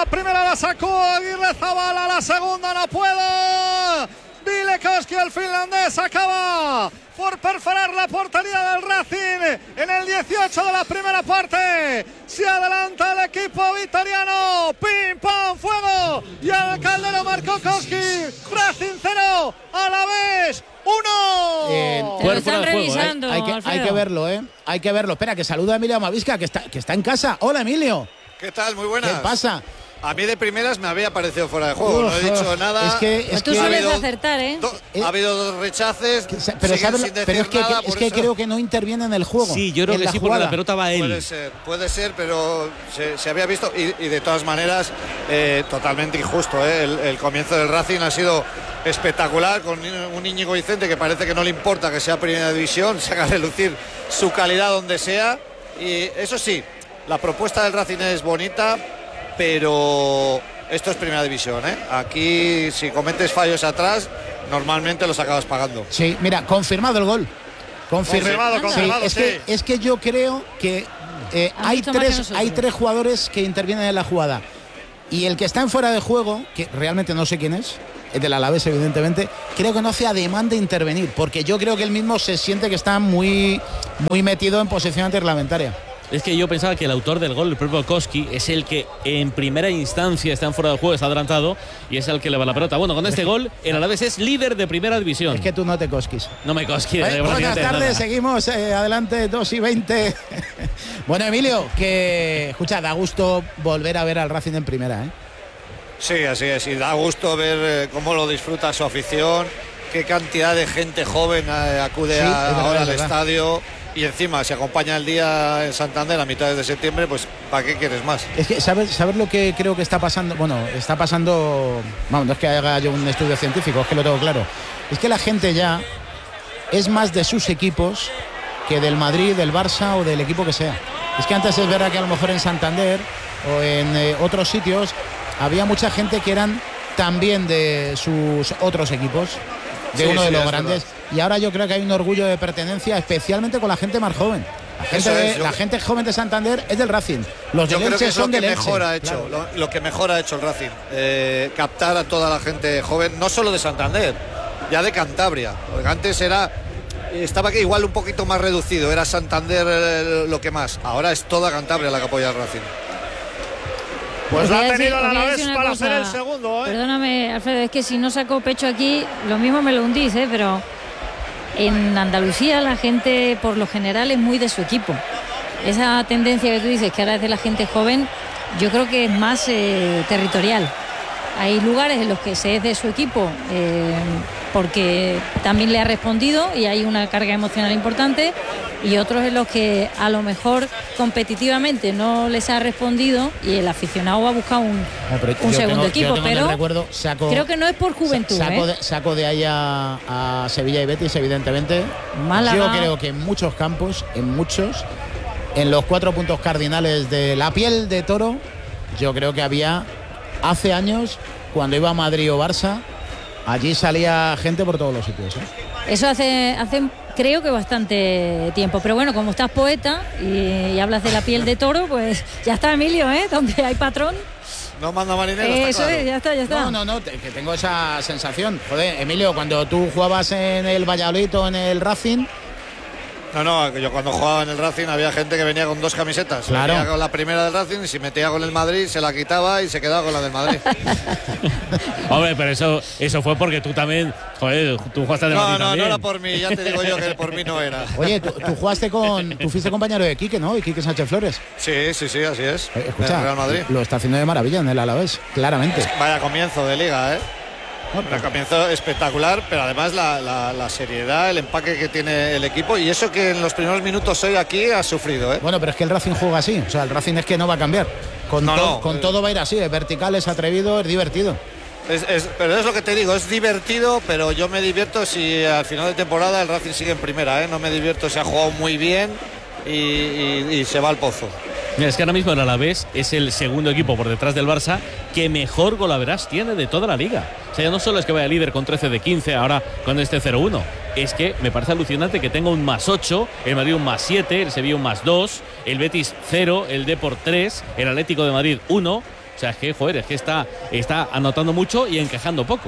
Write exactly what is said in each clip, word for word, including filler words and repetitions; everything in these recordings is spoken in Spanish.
La primera la sacó Aguirre Zabala, la segunda no puedo. Ville Koski, el finlandés, acaba por perforar la portería del Racing en el dieciocho de la primera parte. Se adelanta el equipo vitoriano. Pim, pam, fuego. Y al Caldero marcó Koski. Racing cero, a la vez uno. Eh, Te lo están revisando, ¿eh? hay, que, hay que verlo, ¿eh? Hay que verlo. Espera, que saluda a Emilio Amavisca, que está, que está en casa. Hola, Emilio. ¿Qué tal? Muy buenas. ¿Qué pasa? A mí de primeras me había parecido fuera de juego, uf, no he dicho nada. Es que, es pues tú que sueles habido, acertar, ¿eh? Do, ha habido dos rechaces, pero, ¿sabes, sin pero es que, nada, es que creo que no interviene en el juego. Sí, yo creo que sí, jugada. Porque la pelota va a él. Puede ser, puede ser, pero se, se había visto y, y de todas maneras eh, totalmente injusto. ¿eh? El, el comienzo del Racing ha sido espectacular, con un Íñigo Vicente que parece que no le importa que sea primera división, se haga relucir su calidad donde sea. Y eso sí, la propuesta del Racing es bonita, pero esto es primera división, ¿eh? Aquí si cometes fallos atrás, normalmente los acabas pagando. Sí, mira, confirmado el gol. Confir confirmado, sí, confirmado, es, sí. que, es que yo creo que eh, hay, tres, que hay tres jugadores que intervienen en la jugada. Y el que está en fuera de juego, que realmente no sé quién es, es del Alavés evidentemente, creo que no hace ademán de intervenir, porque yo creo que él mismo se siente que está muy, muy metido en posición antirreglamentaria. Es que yo pensaba que el autor del gol, el propio Koski, es el que en primera instancia está en fuera de juego, está adelantado y es el que le va la pelota. Bueno, con este gol, el Alavés es líder de primera división. Es que tú no te cosquis. No me cosquis. Bueno, buenas tardes, nada. Seguimos eh, adelante, dos y veinte. Bueno, Emilio, que escucha, da gusto volver a ver al Racing en primera, ¿eh? Sí, así es, y da gusto ver eh, cómo lo disfruta su afición, qué cantidad de gente joven eh, acude sí, a, verdad, ahora al estadio. Y encima, si acompaña el día en Santander a mitades de septiembre, pues ¿para qué quieres más? Es que, ¿sabes, ¿sabes lo que creo que está pasando? Bueno, está pasando, vamos, no es que haga yo un estudio científico, es que lo tengo claro. Es que la gente ya es más de sus equipos que del Madrid, del Barça o del equipo que sea. Es que antes es verdad que a lo mejor en Santander o en eh, otros sitios había mucha gente que eran también de sus otros equipos, de sí, uno sí, de los grandes. Verdad. Y ahora yo creo que hay un orgullo de pertenencia, especialmente con la gente más joven. La gente, de, la gente joven de Santander es del Racing. Los yo del creo Elche que es son lo que del mejor Elche. Ha hecho, claro. lo, lo que mejor ha hecho el Racing. Eh, captar a toda la gente joven, no solo de Santander, ya de Cantabria. Porque antes era... Estaba que igual un poquito más reducido, era Santander eh, lo que más. Ahora es toda Cantabria la que apoya al Racing. Pues la ha tenido decir, la Alavés para cosa, hacer el segundo, ¿eh? Perdóname, Alfredo, es que si no saco pecho aquí, lo mismo me lo hundís, ¿eh? Pero en Andalucía la gente por lo general es muy de su equipo. Esa tendencia que tú dices que ahora es de la gente joven, yo creo que es más eh, territorial. Hay lugares en los que se es de su equipo eh, porque también le ha respondido y hay una carga emocional importante, y otros en los que a lo mejor competitivamente no les ha respondido y el aficionado va a buscar un, no, un segundo tengo, equipo, pero recuerdo, saco, creo que no es por juventud. Saco, ¿eh? de, saco de ahí a, a Sevilla y Betis, evidentemente. Málaga. Yo creo que en muchos campos, en muchos, en los cuatro puntos cardinales de la piel de toro, yo creo que había hace años, cuando iba a Madrid o Barça, allí salía gente por todos los sitios, ¿eh? Eso hace, hace creo que bastante tiempo, pero bueno, como estás poeta y, y hablas de la piel de toro, pues ya está, Emilio, ¿eh? Donde hay patrón. No manda marinero. Eso está claro. es, ya está, ya está. No, no, no, te, que tengo esa sensación. Joder, Emilio, cuando tú jugabas en el Valladolid o en el Racing... No, no, yo cuando jugaba en el Racing había gente que venía con dos camisetas. Claro. Venía con la primera del Racing y si metía con el Madrid se la quitaba y se quedaba con la del Madrid. Hombre, pero eso eso fue porque tú también, joder, tú jugaste de No, Madrid no, también. no era por mí, ya te digo yo que por mí no era. Oye, tú, tú jugaste con... Tú fuiste compañero de Quique, ¿no? Y Quique Sánchez Flores. Sí, sí, sí, así es. Eh, escucha, el Real Madrid. Lo está haciendo de maravilla en el Alavés, claramente. Vaya comienzo de liga, ¿eh? Un comienzo espectacular, pero además la, la, la seriedad, el empaque que tiene el equipo, y eso que en los primeros minutos hoy aquí ha sufrido, ¿eh? Bueno, pero es que el Racing juega así, o sea, el Racing es que no va a cambiar. Con, no, to no, con eh... todo va a ir así, es vertical, es atrevido, es divertido. Es, es, pero es lo que te digo, es divertido, pero yo me divierto si al final de temporada el Racing sigue en primera, ¿eh? No me divierto si ha jugado muy bien y, y, y se va al pozo. Mira, es que ahora mismo el Alavés es el segundo equipo por detrás del Barça que mejor golaveras tiene de toda la liga. O sea, ya no solo es que vaya líder con trece de quince, ahora con este cero uno. Es que me parece alucinante que tenga un más ocho, el Madrid un más siete, el Sevilla un más dos, el Betis cero, el Depor tres, el Atlético de Madrid uno. O sea, es que, joder, es que está, está anotando mucho y encajando poco.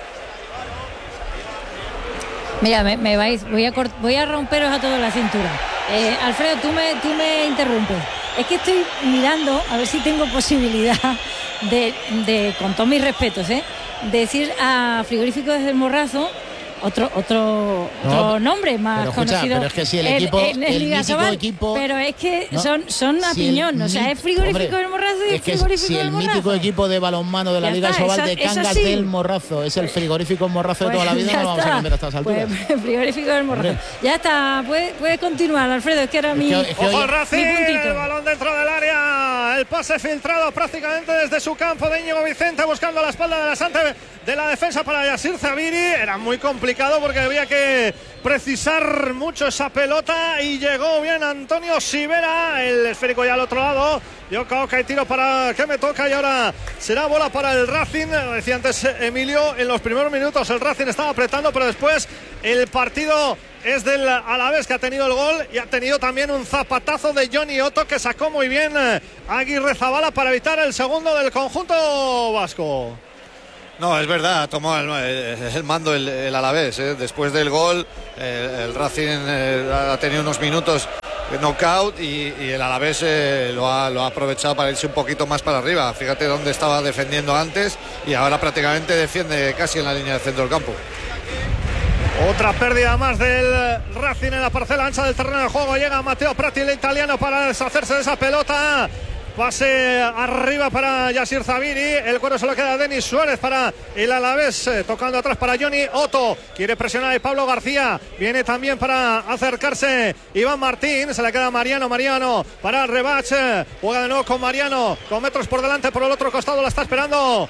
Mira, me, me vais, voy a, cort, voy a romperos a toda la cintura. Eh, Alfredo, tú me, tú me interrumpes. Es que estoy mirando a ver si tengo posibilidad de, de con todos mis respetos, ¿eh? de decir a Frigoríficos del Morrazo otro otro, no, otro nombre más pero escucha, conocido. Pero es que si el equipo, el, el, el, el mítico Sobal, equipo, pero es que no, son son a si piñón, el, o sea, es Frigorífico del Morrazo y es que Frigorífico si del el Morrazo. mítico equipo de balonmano de la ya Liga está, Sobal eso, de Cangas sí. del Morrazo es el Frigorífico Morrazo pues de toda la vida, no lo vamos a cambiar a estas alturas. Pues, Frigorífico del Morrazo. Hombre. Ya está, puedes puede continuar, Alfredo, es que era es mi, que, es que Ojo, Racing, el balón dentro del área, el pase filtrado prácticamente desde su campo de Íñigo Vicente buscando la espalda de la Sante de la defensa para Yasir Zaviri. Era muy complicado porque había que precisar mucho esa pelota y llegó bien Antonio Sivera, el esférico ya al otro lado. Yo creo que hay tiro para que me toca y ahora será bola para el Racing. Lo decía antes Emilio, en los primeros minutos el Racing estaba apretando, pero después el partido es del Alavés, que ha tenido el gol y ha tenido también un zapatazo de Johnny Otto que sacó muy bien a Aguirre Zabala para evitar el segundo del conjunto vasco. No, es verdad, tomó el, el mando el, el Alavés, ¿eh? Después del gol el, el Racing eh, ha tenido unos minutos de knockout y, y el Alavés eh, lo, ha, lo ha aprovechado para irse un poquito más para arriba. Fíjate dónde estaba defendiendo antes y ahora prácticamente defiende casi en la línea del centro del campo. Otra pérdida más del Racing en la parcela ancha del terreno de juego. Llega Matteo Prati, el italiano, para deshacerse de esa pelota. Pase arriba para Yasir Zaviri. El cuero se lo queda a Denis Suárez para el Alavés. Eh, tocando atrás para Johnny Otto. Quiere presionar a Pablo García. Viene también para acercarse Iván Martín. Se le queda Mariano. Mariano para Rebach. Juega de nuevo con Mariano. Con metros por delante. Por el otro costado la está esperando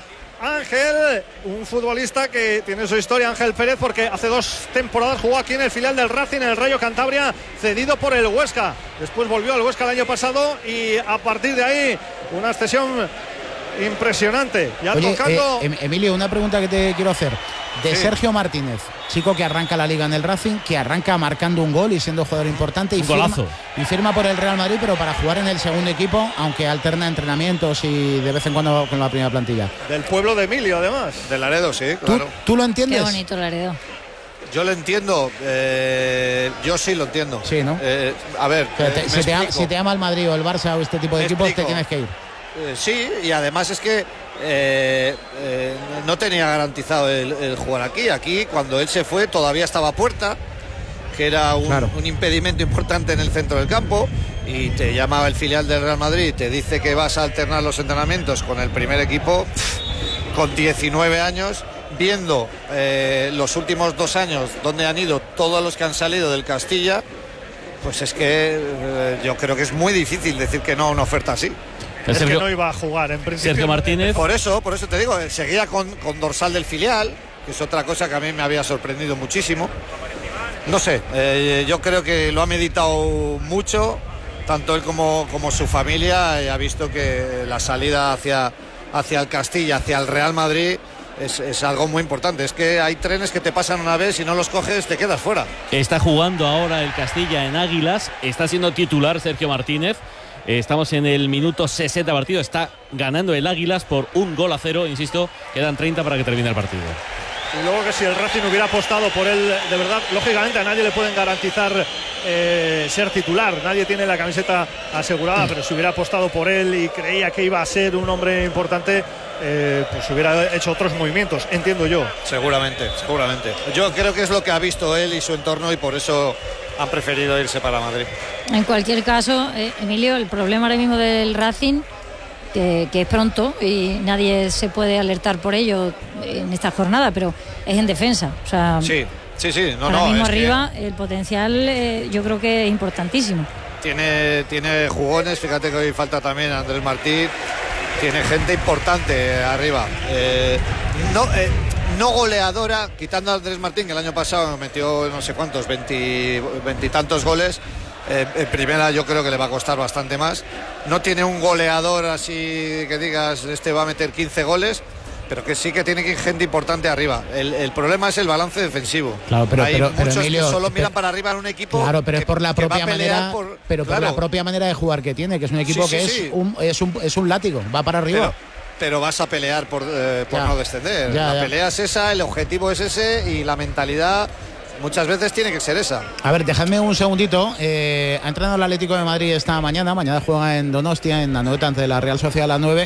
Ángel, un futbolista que tiene su historia, Ángel Pérez, porque hace dos temporadas jugó aquí en el filial del Racing, en el Rayo Cantabria, cedido por el Huesca. Después volvió al Huesca el año pasado y a partir de ahí una cesión impresionante. Ya Oye, tocando... eh, Emilio, una pregunta que te quiero hacer. De sí. Sergio Martínez, chico que arranca la Liga en el Racing, que arranca marcando un gol y siendo jugador importante. Y firma, y firma por el Real Madrid, pero para jugar en el segundo equipo, aunque alterna entrenamientos y de vez en cuando con la primera plantilla. Del pueblo de Emilio, además. De Laredo, sí, claro. ¿Tú, ¿tú lo entiendes? Qué bonito Laredo. Yo lo entiendo, eh, yo sí lo entiendo. Sí, ¿no? Eh, a ver, o sea, te, eh, si, te ama, si te ama el Madrid o el Barça o este tipo de me equipos, explico. te tienes que ir. Eh, sí, y además es que eh, eh, no tenía garantizado el, el jugar aquí. Aquí, cuando él se fue, todavía estaba a puerta, que era un, claro. un impedimento importante en el centro del campo, y te llamaba el filial del Real Madrid y te dice que vas a alternar los entrenamientos con el primer equipo, pff, con diecinueve años, viendo eh, los últimos dos años donde han ido todos los que han salido del Castilla. Pues es que eh, yo creo que es muy difícil decir que no a una oferta así. Es Sergio, que no iba a jugar en principio. Sergio Martínez. Por eso, por eso te digo, seguía con, con dorsal del filial, que es otra cosa que a mí me había sorprendido muchísimo. No sé, eh, yo creo que lo ha meditado mucho, tanto él como, como su familia, y ha visto que la salida hacia, hacia el Castilla, hacia el Real Madrid, Es, es algo muy importante. Es que hay trenes que te pasan una vez y no los coges, te quedas fuera. Está jugando ahora el Castilla en Águilas. Está siendo titular Sergio Martínez. Estamos en el minuto sesenta partido. Está ganando el Águilas por un gol a cero. Insisto, quedan treinta para que termine el partido. Y luego que si el Racing hubiera apostado por él, de verdad, lógicamente a nadie le pueden garantizar eh, ser titular. Nadie tiene la camiseta asegurada, pero si hubiera apostado por él y creía que iba a ser un hombre importante, eh, pues hubiera hecho otros movimientos, entiendo yo. Seguramente, seguramente. Yo creo que es lo que ha visto él y su entorno y por eso han preferido irse para Madrid. En cualquier caso, eh, Emilio, el problema ahora mismo del Racing, Que, que es pronto y nadie se puede alertar por ello en esta jornada, pero es en defensa. O sea, sí, sí, sí. No, ahora no, mismo es arriba el potencial eh, yo creo que es importantísimo. Tiene, tiene jugones, fíjate que hoy falta también Andrés Martín. Tiene gente importante arriba. Eh, no, eh, no goleadora, quitando a Andrés Martín, que el año pasado metió no sé cuántos, veintitantos goles. Eh, en primera yo creo que le va a costar bastante más. No tiene un goleador así que digas este va a meter quince goles, pero que sí que tiene gente importante arriba. El, el problema es el balance defensivo. Claro, pero, hay pero, muchos pero, Emilio, que solo miran pero, para arriba en un equipo. Claro, pero que, es por la propia manera, por, pero claro. por la propia manera de jugar que tiene, que es un equipo sí, sí, que sí. es un es un es un látigo, va para arriba. Pero, pero vas a pelear por, eh, por ya, no descender. ya, la ya. pelea es esa, el objetivo es ese y la mentalidad muchas veces tiene que ser esa. A ver, dejadme un segundito. Eh, ha entrenado el Atlético de Madrid esta mañana. Mañana juega en Donostia, en Anoeta, ante la Real Sociedad a las nueve.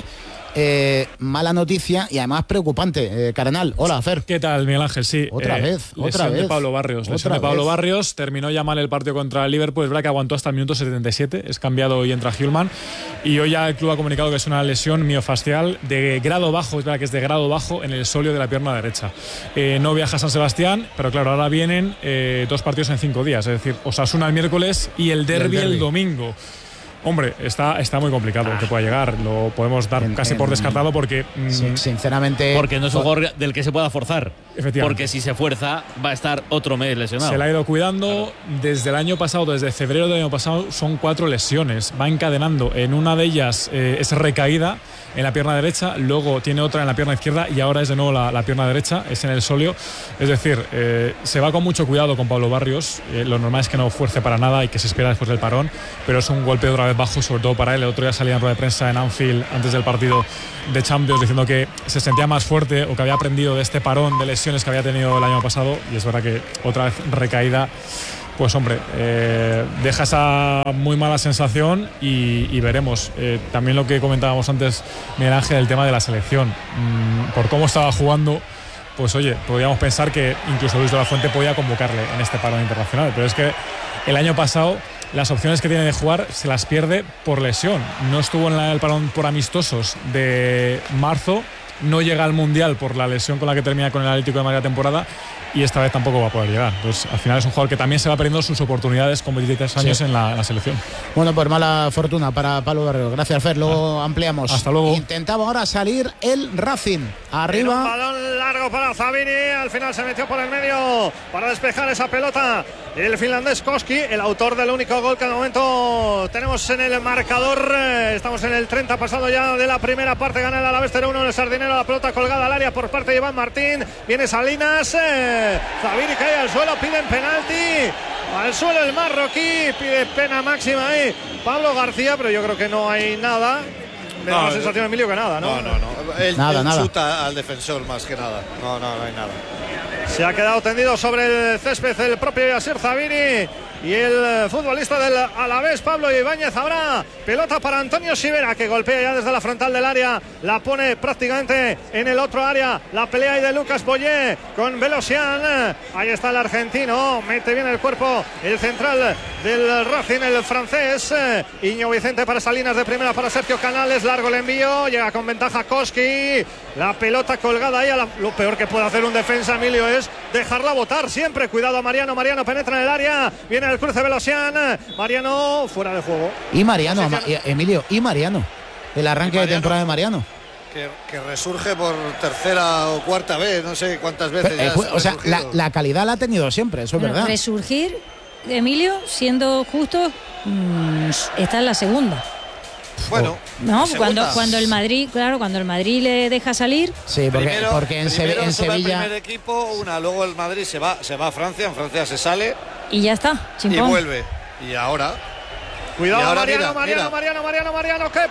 Eh, mala noticia y además preocupante. Eh, Cardenal, hola, Fer. ¿Qué tal, Miguel Ángel? Sí. Otra eh, vez, otra lesión vez. de Pablo Barrios. Lesión Otra de Pablo vez. Barrios. Terminó ya mal el partido contra el Liverpool. Es verdad que aguantó hasta el minuto setenta y siete. Es cambiado y entra Hjulman. Y hoy ya el club ha comunicado que es una lesión miofascial de grado bajo. Es verdad que es de grado bajo en el sóleo de la pierna derecha. Eh, no viaja a San Sebastián, pero claro, ahora vienen eh, dos partidos en cinco días. Es decir, Osasuna el miércoles y el derbi el, el domingo. Hombre, está, está muy complicado ah. que pueda llegar. Lo podemos dar en, casi en, por descartado porque... Sí, mmm, sinceramente... Porque no es un jugador del que se pueda forzar. Efectivamente. Porque si se fuerza va a estar otro mes lesionado. Se la ha ido cuidando claro. desde el año pasado, desde febrero del año pasado, son cuatro lesiones. Va encadenando. En una de ellas eh, es recaída en la pierna derecha, luego tiene otra en la pierna izquierda y ahora es de nuevo la, la pierna derecha, es en el sóleo. Es decir, eh, se va con mucho cuidado con Pablo Barrios. Eh, lo normal es que no fuerce para nada y que se espera después del parón, pero es un golpe otra vez bajo, sobre todo para él. El otro día salía en rueda de prensa en Anfield antes del partido de Champions diciendo que se sentía más fuerte o que había aprendido de este parón de lesiones que había tenido el año pasado, y es verdad que otra vez recaída. Pues hombre, eh, deja esa muy mala sensación y, y veremos. Eh, también lo que comentábamos antes, Miguel Ángel, el tema de la selección. Mm, por cómo estaba jugando, pues oye, podríamos pensar que incluso Luis de la Fuente podía convocarle en este parón internacional. Pero es que el año pasado las opciones que tiene de jugar se las pierde por lesión. No estuvo en el parón por amistosos de marzo, no llega al Mundial por la lesión con la que termina con el Atlético de Madrid la temporada, y esta vez tampoco va a poder llegar. Entonces, al final es un jugador que también se va perdiendo sus oportunidades con veintitrés años sí. en, la, en la selección. Bueno, pues mala fortuna para Pablo Barrios. Gracias, Fer. Luego ah, ampliamos. Hasta luego. Intentaba ahora salir el Racing. Arriba. Un balón largo para Zavini. Al final se metió por el medio para despejar esa pelota. El finlandés Koski, el autor del único gol que de momento tenemos en el marcador. Estamos en el treinta pasado ya de la primera parte. Gana el Alavés cero uno en el Sardinero. La pelota colgada al área por parte de Iván Martín. Viene Salinas. Eh, Zavini cae al suelo, piden penalti. Al suelo el marroquí, pide pena máxima ahí Pablo García, pero yo creo que no hay nada. Me da no, la sensación, Emilio, que nada, ¿no? No, no, no. Él, nada, él nada. chuta al defensor más que nada. No, no, no hay nada. Se ha quedado tendido sobre el césped el propio Yasir Zavini y el futbolista del Alavés, Pablo Ibáñez. Habrá pelota para Antonio Sivera, que golpea ya desde la frontal del área, la pone prácticamente en el otro área. La pelea ahí de Lucas Boyé con Velosian. Ahí está el argentino, mete bien el cuerpo el central del Racing, el francés. Iñigo Vicente para Salinas, de primera para Sergio Canales, largo el envío, llega con ventaja Koski. La pelota colgada ahí. A la... Lo peor que puede hacer un defensa, Emilio, es dejarla botar siempre. Cuidado a Mariano, Mariano penetra en el área, viene el cruce Velosian, Mariano fuera de juego. Y Mariano, Ma Emilio, y Mariano, el arranque Mariano, de temporada de Mariano. Que, que resurge por tercera o cuarta vez, no sé cuántas veces. Pero, ya eh, o sea, la, la calidad la ha tenido siempre, eso es Pero verdad. Resurgir, Emilio, siendo justo, mmm, está en la segunda. Bueno, no, cuando, cuando el Madrid, claro, cuando el Madrid le deja salir. Sí, porque, primero, porque en, primero en sube Sevilla. El primer equipo, una, luego el Madrid se va, se va a Francia, en Francia se sale. Y ya está, chimpón. Y vuelve. Y ahora. Cuidado, y ahora, Mariano, mira, Mariano, mira. Mariano, Mariano, Mariano, que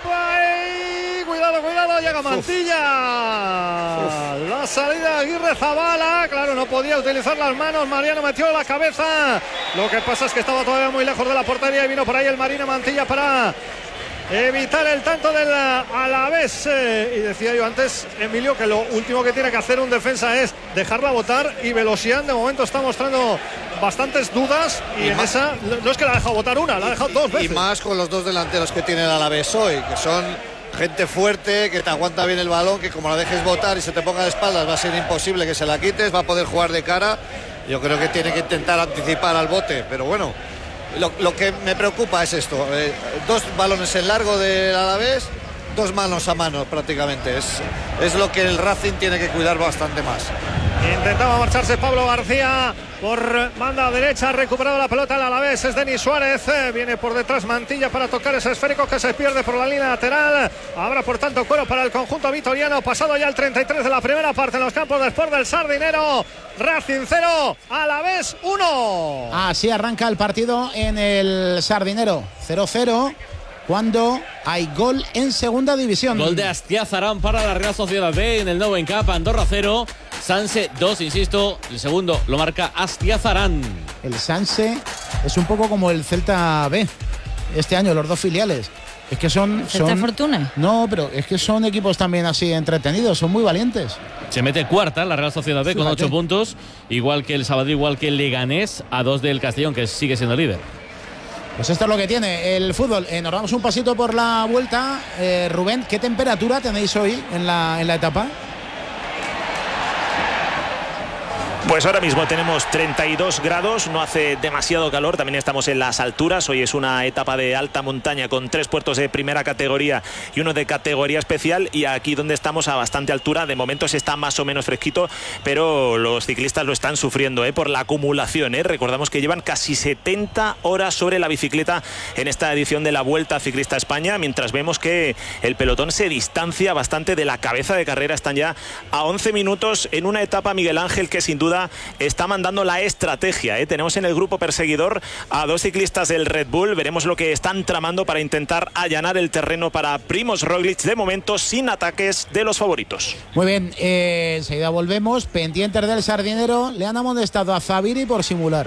play. Cuidado, cuidado, llega Mantilla. Uf. La salida de Aguirre Zabala, claro, no podía utilizar las manos. Mariano metió la cabeza. Lo que pasa es que estaba todavía muy lejos de la portería y vino por ahí el Marino Mantilla para evitar el tanto del Alavés. Eh, y decía yo antes, Emilio, que lo último que tiene que hacer un defensa es dejarla botar, y Velosian de momento está mostrando bastantes dudas y, y en más, esa no es que la ha dejado botar una, la ha dejado dos veces. Y más con los dos delanteros que tiene el Alavés hoy, que son gente fuerte, que te aguanta bien el balón, que como la dejes botar y se te ponga de espaldas va a ser imposible que se la quites, va a poder jugar de cara. Yo creo que tiene que intentar anticipar al bote, pero bueno. Lo, lo que me preocupa es esto, eh, dos balones en largo del Alavés, dos manos a mano prácticamente, es, es lo que el Racing tiene que cuidar bastante más. Intentaba marcharse Pablo García por banda derecha, ha recuperado la pelota el Alavés, es Denis Suárez, eh, viene por detrás Mantilla para tocar ese esférico que se pierde por la línea lateral. Habrá por tanto cuero para el conjunto vitoriano, pasado ya el treinta y tres de la primera parte en los campos de Sport del Sardinero. Racing cero, Alavés uno. Así arranca el partido en el Sardinero, cero cero. cuando hay gol en segunda división. Gol de Astiazarán para la Real Sociedad B en el Noven Cup. Andorra cero, Sanse dos, insisto. El segundo lo marca Astiazarán. El Sanse es un poco como el Celta B este año, los dos filiales. Es que son... ¿Celta son Fortuna? No, pero es que son equipos también así entretenidos, son muy valientes. Se mete cuarta la Real Sociedad B con ocho puntos, igual que el Sabadell, igual que el Leganés, a dos del Castellón, que sigue siendo líder. Pues esto es lo que tiene el fútbol. Eh, nos damos un pasito por la vuelta. Eh, Rubén, ¿qué temperatura tenéis hoy en la, en la etapa? Pues ahora mismo tenemos treinta y dos grados, no hace demasiado calor, también estamos en las alturas. Hoy es una etapa de alta montaña con tres puertos de primera categoría y uno de categoría especial, y aquí donde estamos a bastante altura, de momento se está más o menos fresquito, pero los ciclistas lo están sufriendo ¿eh? por la acumulación. ¿eh? Recordamos que llevan casi setenta horas sobre la bicicleta en esta edición de la Vuelta Ciclista a España, mientras vemos que el pelotón se distancia bastante de la cabeza de carrera. Están ya a once minutos en una etapa, Miguel Ángel, que sin duda está mandando la estrategia. ¿eh? Tenemos en el grupo perseguidor a dos ciclistas del Red Bull. Veremos lo que están tramando para intentar allanar el terreno para Primož Roglič, de momento sin ataques de los favoritos. Muy bien, eh, enseguida volvemos. Pendientes del Sardinero, le han amonestado a Zaviri por simular.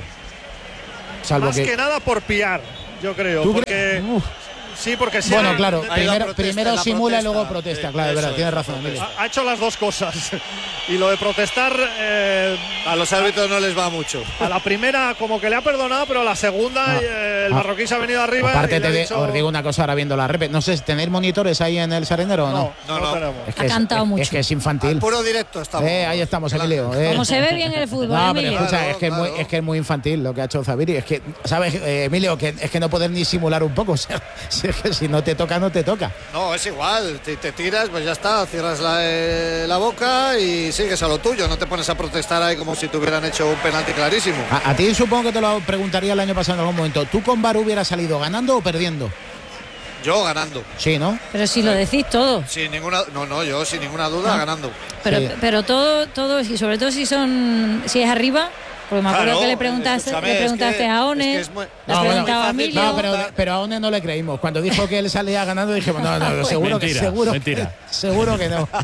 Salvo Más que... que nada por pillar, yo creo. Porque... Sí, porque sí. Bueno, claro, primero, primero simula y luego protesta, sí, claro, es verdad, tienes razón. Ha, ha hecho las dos cosas. Y lo de protestar... Eh, a los árbitros no les va mucho. A la primera como que le ha perdonado, pero a la segunda ah, eh, el marroquí ah, se ha venido arriba. Aparte, y te dicho... os digo una cosa ahora viendo la repe. No sé, ¿tenéis monitores ahí en el Sardinero o no? No, no, no. no. Es que ha es, cantado es, mucho. Es que es infantil. Al puro directo estamos. Eh, ahí estamos, Emilio. Eh. Como se ve bien el fútbol, no, Emilio. pero escucha, claro, es, que claro. es, muy, es que es muy infantil lo que ha hecho Zaviri. Es que, ¿sabes, eh, Emilio? Que es que no poder ni simular un poco. O sea, si, es que si no te toca, no te toca. No, es igual, te, te tiras, pues ya está, cierras la, eh, la boca y sigues a lo tuyo, no te pones a protestar ahí como si te hubieran hecho un penalti clarísimo. A, a ti supongo que te lo preguntaría el año pasado en algún momento. ¿Tú con Bar hubieras salido ganando o perdiendo? Yo ganando. Sí, ¿no? Pero si lo decís todo. Sin ninguna, no, no, yo sin ninguna duda ¿no? ganando. Pero, sí. pero todo, todo, y sobre todo si son, si es arriba. Porque me acuerdo claro, que le preguntaste, le preguntaste es que, a One, es que es muy, le no, preguntaba bueno, a Emilio. No, pero, pero a One no le creímos. Cuando dijo que él salía ganando, dijimos, no, no, seguro mentira, que seguro, mentira. seguro que no.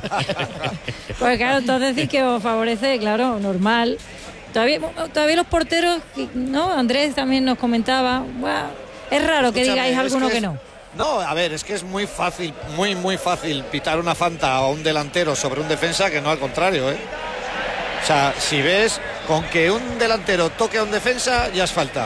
Pues claro, entonces decís que os favorece, claro, normal. Todavía, todavía los porteros, ¿no? Andrés también nos comentaba, wow, es raro Escúchame, que digáis alguno que, que es, no. No, a ver, es que es muy fácil, muy, muy fácil pitar una falta a un delantero sobre un defensa que no al contrario, ¿eh? O sea, si ves, con que un delantero toque a un defensa, ya es falta.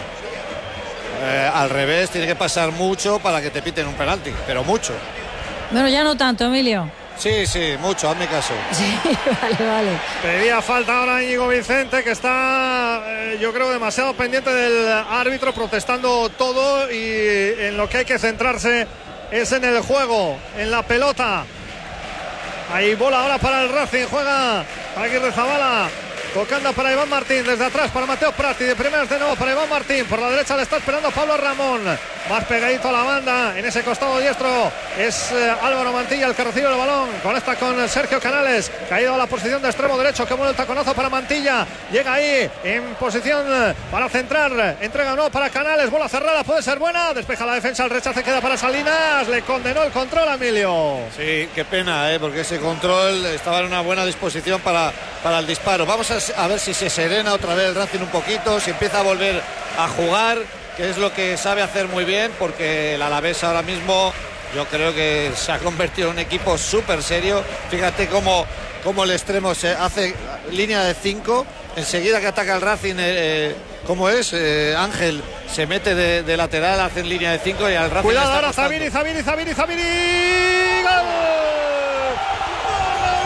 Eh, al revés, tiene que pasar mucho para que te piten un penalti, pero mucho. Bueno, ya no tanto, Emilio. Sí, sí, mucho, hazme caso. Sí, vale, vale. Pedía falta ahora Íñigo Vicente, que está, eh, yo creo, demasiado pendiente del árbitro, protestando todo, y en lo que hay que centrarse es en el juego, en la pelota. Ahí bola ahora para el Racing, juega Aguirrezabala, tocando para Iván Martín, desde atrás para Mateo Prati, de primeras de nuevo para Iván Martín, por la derecha le está esperando Pablo Ramón, más pegadito a la banda, en ese costado diestro es eh, Álvaro Mantilla el que recibe el balón, conecta con Sergio Canales, caído a la posición de extremo derecho, que bueno el taconazo para Mantilla, llega ahí en posición para centrar, entrega no para Canales, bola cerrada, puede ser buena, despeja la defensa, el rechace queda para Salinas, le condenó el control a Emilio. Sí, qué pena, ¿eh? Porque ese control estaba en una buena disposición para, para el disparo. Vamos a, a ver si se serena otra vez el Racing un poquito, si empieza a volver a jugar, que es lo que sabe hacer muy bien, porque el Alavés ahora mismo yo creo que se ha convertido en un equipo súper serio. Fíjate cómo, cómo el extremo se hace línea de cinco, enseguida que ataca el Racing, eh, ¿cómo es? Eh, Ángel se mete de, de lateral, hace línea de cinco y al Racing... Cuidado ahora, Zaviri, Zaviri, Zaviri, Zaviri, ¡gol!